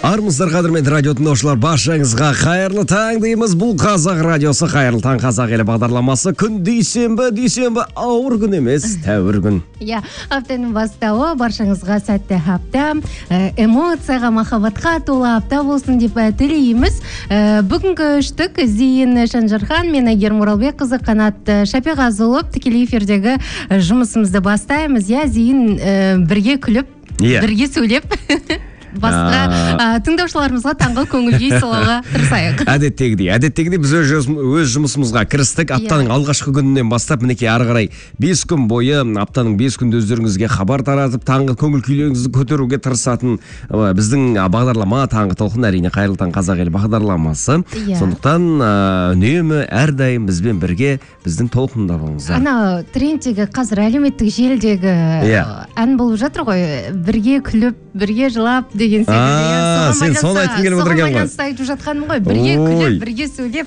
Армысыздар қадірменді радио тыңдаушылар, баршаңызға қайырлы таң дейміз. Бұл Қазақ радиосы Қайырлы таң қазақ елі бағдарламасы. Күн дүйсенбі ауыр күн емес, тәуір күн. Аптаның бастауы баршаңызға сәтті апта, эмоцияға, махаббатқа толы апта болсын деп тілейміз. Бүгінгі үштік Зейін Шанжархан, мен Әйгерім Оралбекқызы, Қанат Шапиғазұлы тікелей эфирдегі жұмысымызды бастаймыз. Зейін бірге күліп, бірге сөйлеп басқа тыңдаушыларымызға таңғы көңіл-күй сыйлауға тырысайық. Әдеттегідей біз өз жұмысымызға кірістік. Аптаның алғашқы күнінен бастап, мінекей ары қарай 5 күн бойы аптаның 5 күнде өздеріңізге хабар таратып, таңғы көңіл-күйлеріңізді көтеруге тырысатын біздің бағдарлама таңғы толқын, әрине Қайырлы таң қазақ елі бағдарламасы. Сондықтан үнемі әрдайым бізбен бірге біздің толқында болыңыздар. Ана трендтегі қазір әлеуметтік желідегі ән болып жатыр ғой, бірге күліп, бірге жылап деген секілді. Сен соны айтқың келіп отырған ғой. Соған айтып жатқаным ғой. Бірге күліп, бірге сөйлеп,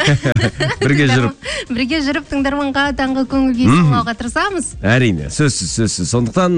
бірге жүріп тыңдарманға таңғы көңіл-күй сыйлауға тырысамыз. Әрине, сөзсіз. Сондықтан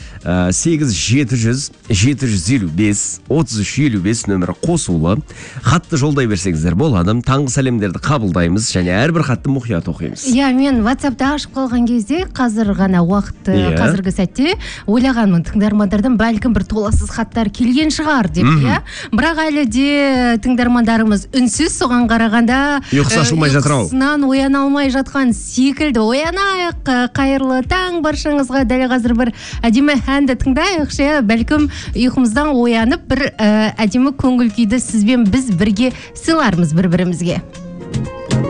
8-755-3355 нөмірі қосулы хатты жолдай берсеңіздер болады. Таңғы сәлемдерді қабылдаймыз және әрбір хатты мұқият оқимыз. Мен WhatsApp-та ашып қалған кезде, қазір ғана уақытты, қазіргі сәтте ойлағанмын, тыңдармандардан бәлкім бір толассыз хаттар келген шығар деп, бірақ әлі де тыңдармандарымыз үнсіз, соған қарағанда ұйқысынан ояна алмай жатқан секілді. Оянайық, қайырлы таң баршаңызға. Дәл қазір бір әдемі әнді тыңдайық, бәлкім ұйқымыздан оянып бір әдемі көңіл күйді сізбен біз бірге сыйлармыз бір-бірімізге.